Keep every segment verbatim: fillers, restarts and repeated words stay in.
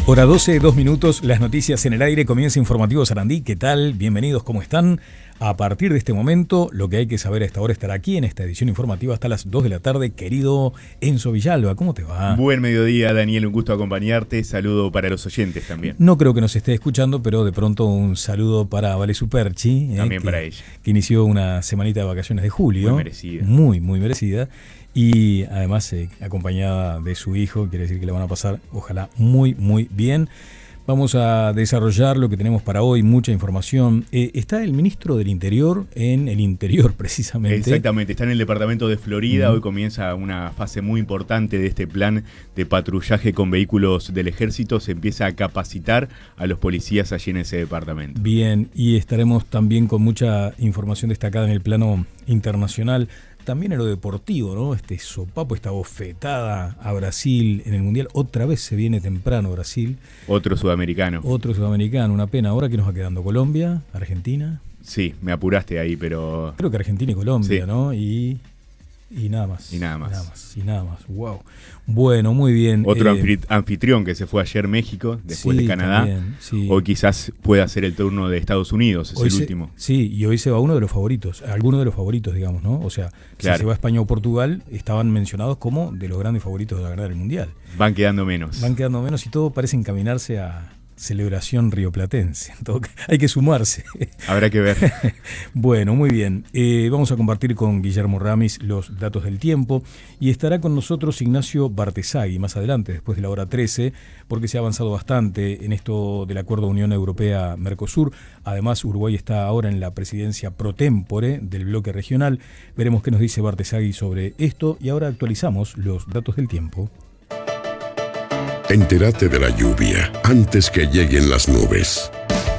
Hora doce, dos minutos, las noticias en el aire, comienza Informativo Sarandí. ¿Qué tal? Bienvenidos, ¿cómo están? A partir de este momento, lo que hay que saber a esta hora estará aquí en esta edición informativa hasta las dos de la tarde. Querido Enzo Villalba, ¿cómo te va? Buen mediodía, Daniel, un gusto acompañarte. Saludo para los oyentes también. No creo que nos esté escuchando, pero de pronto un saludo para Vale Superchi. También eh, para que, ella. Que inició una semanita de vacaciones de julio. Muy merecida. Muy, muy merecida. Y además eh, acompañada de su hijo, quiere decir que la van a pasar, ojalá, muy, muy bien. Vamos a desarrollar lo que tenemos para hoy, mucha información. Eh, está el ministro del Interior en el interior, precisamente. Exactamente, está en el departamento de Florida. Uh-huh. Hoy comienza una fase muy importante de este plan de patrullaje con vehículos del ejército. Se empieza a capacitar a los policías allí en ese departamento. Bien, y estaremos también con mucha información destacada en el plano internacional. También en lo deportivo, ¿no? Este sopapo, esta bofetada a Brasil en el Mundial. Otra vez se viene temprano Brasil. Otro sudamericano. Otro sudamericano, una pena. ¿Ahora qué nos va quedando? ¿Colombia? ¿Argentina? Sí, me apuraste ahí, pero... Creo que Argentina y Colombia, sí. ¿no? Y... Y nada más. Y nada más. Y nada más. Y nada más. Wow. Bueno, muy bien. Otro eh, anfitrión que se fue ayer México, después sí, de Canadá. También, sí. Hoy quizás pueda ser el turno de Estados Unidos, es hoy el se, último. Sí, y hoy se va uno de los favoritos, alguno de los favoritos, digamos, ¿no? O sea, claro. Si se va a España o Portugal, estaban mencionados como de los grandes favoritos de ganar el Mundial. Van quedando menos. Van quedando menos y todo parece encaminarse a celebración rioplatense. Hay que sumarse. Habrá que ver. Bueno, muy bien. Eh, vamos a compartir con Guillermo Ramis los datos del tiempo y estará con nosotros Ignacio Bartesagui más adelante, después de la hora trece, porque se ha avanzado bastante en esto del acuerdo Unión Europea-Mercosur. Además, Uruguay está ahora en la presidencia pro tempore del bloque regional. Veremos qué nos dice Bartesagui sobre esto y ahora actualizamos los datos del tiempo. Entérate de la lluvia antes que lleguen las nubes.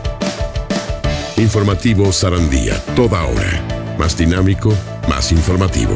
Informativo Sarandía, toda hora. Más dinámico, más informativo.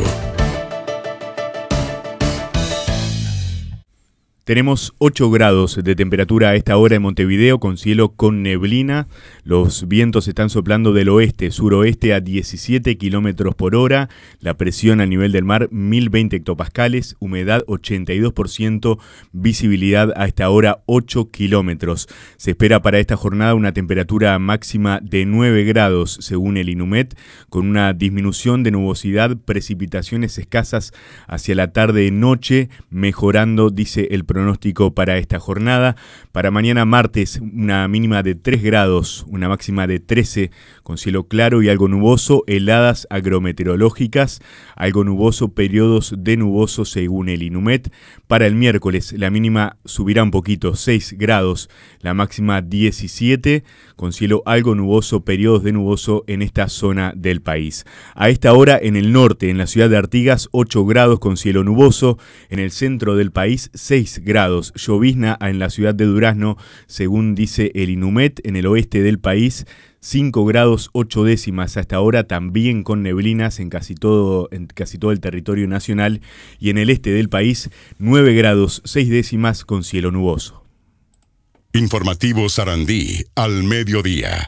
Tenemos ocho grados de temperatura a esta hora en Montevideo, con cielo con neblina. Los vientos están soplando del oeste-suroeste a diecisiete kilómetros por hora. La presión a nivel del mar, mil veinte hectopascales. Humedad, ochenta y dos por ciento. Visibilidad a esta hora, ocho kilómetros. Se espera para esta jornada una temperatura máxima de nueve grados, según el INUMET, con una disminución de nubosidad, precipitaciones escasas hacia la tarde-noche, mejorando, dice el pronóstico para esta jornada. Para mañana martes, una mínima de tres grados, una máxima de trece, con cielo claro y algo nuboso, heladas agrometeorológicas, algo nuboso, periodos de nuboso según el INUMET. Para el miércoles, la mínima subirá un poquito, seis grados, la máxima diecisiete, con cielo algo nuboso, periodos de nuboso en esta zona del país. A esta hora en el norte, en la ciudad de Artigas, ocho grados con cielo nuboso, en el centro del país, seis grados, llovizna en la ciudad de Durazno, según dice el INUMET. En el oeste del país, cinco grados ocho décimas hasta ahora, también con neblinas en casi todo, en casi todo el territorio nacional, y en el este del país, nueve grados seis décimas con cielo nuboso. Informativo Sarandí, al mediodía.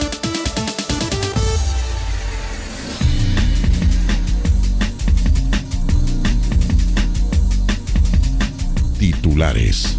Titulares.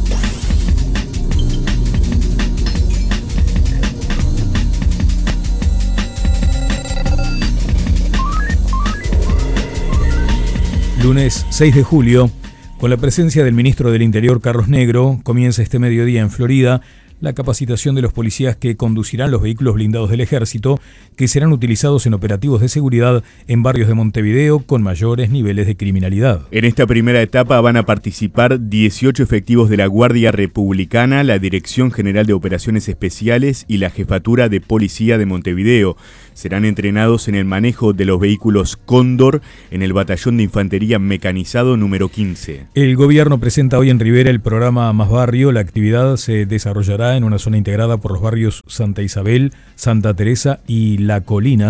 Lunes seis de julio, con la presencia del ministro del Interior, Carlos Negro, comienza este mediodía en Florida la capacitación de los policías que conducirán los vehículos blindados del Ejército, que serán utilizados en operativos de seguridad en barrios de Montevideo con mayores niveles de criminalidad. En esta primera etapa van a participar dieciocho efectivos de la Guardia Republicana, la Dirección General de Operaciones Especiales y la Jefatura de Policía de Montevideo. Serán entrenados en el manejo de los vehículos Cóndor en el Batallón de Infantería Mecanizado número quince. El gobierno presenta hoy en Rivera el programa Más Barrio. La actividad se desarrollará en una zona integrada por los barrios Santa Isabel, Santa Teresa y La Colina,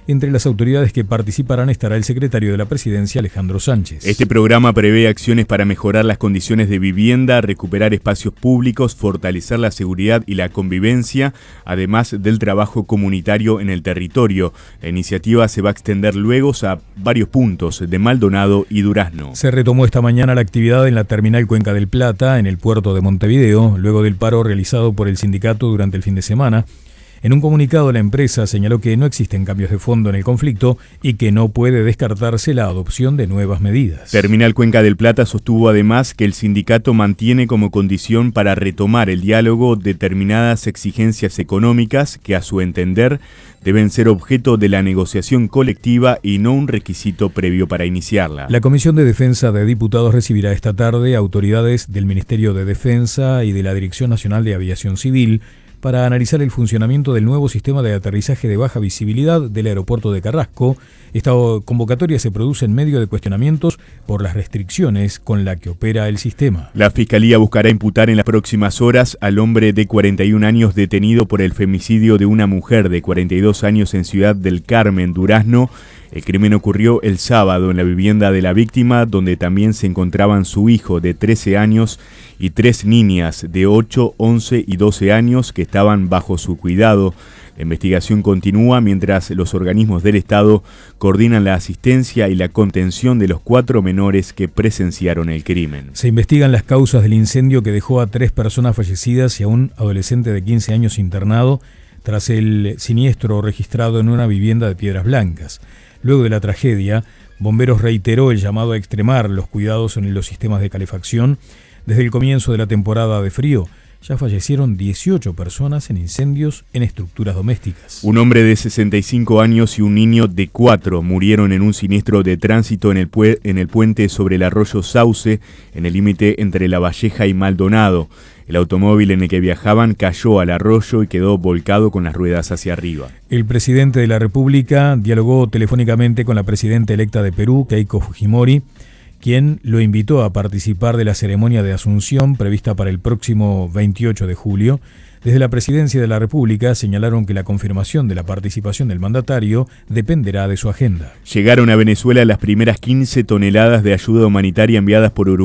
Entre las autoridades que participarán estará el secretario de la Presidencia, Alejandro Sánchez. Este programa prevé acciones para mejorar las condiciones de vivienda, recuperar espacios públicos, fortalecer la seguridad y la convivencia, además del trabajo comunitario en el territorio. La iniciativa se va a extender luego a varios puntos de Maldonado y Durazno. Se retomó esta mañana la actividad en la terminal Cuenca del Plata, en el puerto de Montevideo, luego del paro realizado por el sindicato durante el fin de semana. En un comunicado, la empresa señaló que no existen cambios de fondo en el conflicto y que no puede descartarse la adopción de nuevas medidas. Terminal Cuenca del Plata sostuvo además que el sindicato mantiene como condición para retomar el diálogo determinadas exigencias económicas que, a su entender, deben ser objeto de la negociación colectiva y no un requisito previo para iniciarla. La Comisión de Defensa de Diputados recibirá esta tarde autoridades del Ministerio de Defensa y de la Dirección Nacional de Aviación Civil para analizar el funcionamiento del nuevo sistema de aterrizaje de baja visibilidad del aeropuerto de Carrasco. Esta convocatoria se produce en medio de cuestionamientos por las restricciones con las que opera el sistema. La Fiscalía buscará imputar en las próximas horas al hombre de cuarenta y un años detenido por el femicidio de una mujer de cuarenta y dos años en Ciudad del Carmen, Durazno. El crimen ocurrió el sábado en la vivienda de la víctima, donde también se encontraban su hijo de trece años y tres niñas de ocho, once y doce años que estaban bajo su cuidado. La investigación continúa mientras los organismos del Estado coordinan la asistencia y la contención de los cuatro menores que presenciaron el crimen. Se investigan las causas del incendio que dejó a tres personas fallecidas y a un adolescente de quince años internado tras el siniestro registrado en una vivienda de Piedras Blancas. Luego de la tragedia, Bomberos reiteró el llamado a extremar los cuidados en los sistemas de calefacción. Desde el comienzo de la temporada de frío, ya fallecieron dieciocho personas en incendios en estructuras domésticas. Un hombre de sesenta y cinco años y un niño de cuatro murieron en un siniestro de tránsito en el, pue- en el puente sobre el arroyo Sauce, en el límite entre La Valleja y Maldonado. El automóvil en el que viajaban cayó al arroyo y quedó volcado con las ruedas hacia arriba. El presidente de la República dialogó telefónicamente con la presidenta electa de Perú, Keiko Fujimori, quien lo invitó a participar de la ceremonia de Asunción prevista para el próximo veintiocho de julio. Desde la Presidencia de la República señalaron que la confirmación de la participación del mandatario dependerá de su agenda. Llegaron a Venezuela las primeras quince toneladas de ayuda humanitaria enviadas por Uruguay